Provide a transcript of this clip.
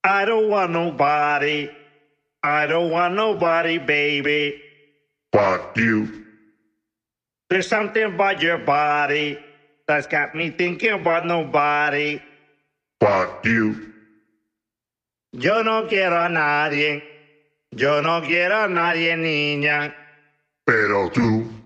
I don't want nobody. I don't want nobody, baby. But you. There's something about your body that's got me thinking about nobody. But you. Yo no quiero a nadie. Yo no quiero a nadie, niña. Pero tú.